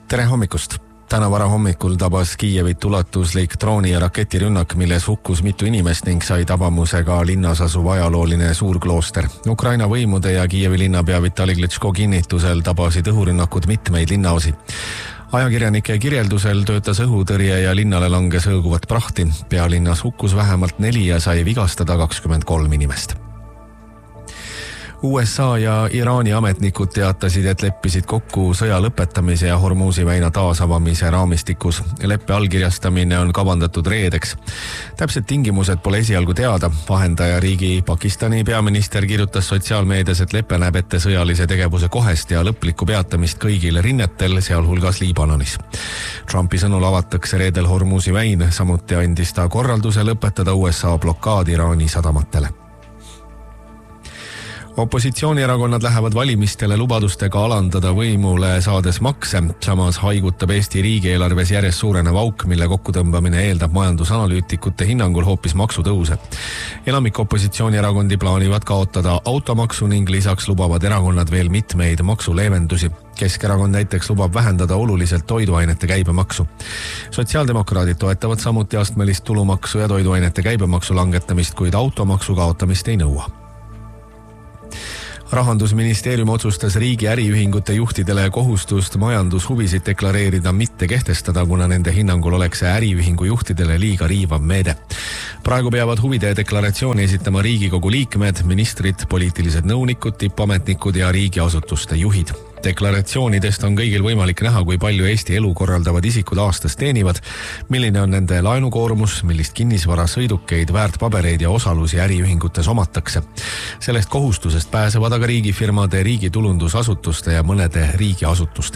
Tere hommikust! Täna varahommikul tabas Kiievit ulatuslik drooni- ja raketirünnak, milles hukkus mitu inimest ning sai tabamuse ka linnas asuv ajalooline suurklooster. Ukraina võimude ja Kiievi linnapea Vitali Klitschko kinnitusel tabasid õhurünnakud mitmeid linnaosi. Ajakirjanike kirjeldusel töötas õhutõrje ja linnale langes õõguvat prahti. Pealinnas hukkus vähemalt 4 ja sai vigastada 23 inimest. USA ja Iraani ametnikud teatasid, et leppisid kokku sõja lõpetamise ja Hormuzi väina taasavamise raamistikus. Leppe allkirjastamine on kavandatud reedeks. Täpsed tingimused pole esialgu teada. Vahendaja riigi Pakistani peaminister kirjutas sotsiaalmeedias, et lepe näeb ette sõjalise tegevuse kohest ja lõplikku peatamist kõigil rinnetel, sealhulgas Liibanonis. Trumpi sõnul avatakse reedel Hormuzi väin, samuti andis ta korralduse lõpetada USA blokaad Iraani sadamatele. Opositsioonierakonnad lähevad valimistele lubadustega alandada võimule saades makse. Samas haigutab Eesti riigieelarves järjest suurenev auk, mille kokkutõmbamine eeldab majandusanalüütikute hinnangul hoopis maksutõuse. Enamik opositsioonierakondi plaanivad kaotada automaksu ning lisaks lubavad erakonnad veel mitmeid maksuleevendusi. Keskerakond näiteks lubab vähendada oluliselt toiduainete käibemaksu. Sotsiaaldemokraadid toetavad samuti astmelist tulumaksu ja toiduainete käibemaksu langetamist, kuid automaksu kaotamist ei nõua. Rahandusministeerium otsustas riigi äriühingute juhtidele kohustust majandushuvisid deklareerida mitte kehtestada, kuna nende hinnangul oleks see äriühingu juhtidele liiga riivav meede. Praegu peavad huvide deklaratsiooni esitama Riigikogu liikmed, ministrid, poliitilised nõunikud, tippametnikud ja riigiasutuste juhid. Deklaratsioonidest on kõigil võimalik näha, kui palju Eesti elu korraldavad isikud aastas teenivad, milline on nende laenukoormus, millist kinnisvara, sõidukeid, väärtpabereid ja osalusi äriühingutes omatakse. Sellest kohustusest pääsevad aga riigifirmade, riigitulundusasutuste ja mõnede riigiasutuste